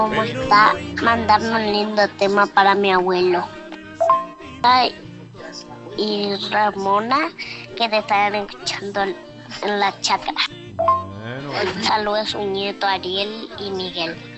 ¿Cómo está? Mandarme un lindo tema para mi abuelo. Ay, y Ramona, que te están escuchando en la chacra. Bueno, ahí. Saludos a su nieto Ariel y Miguel.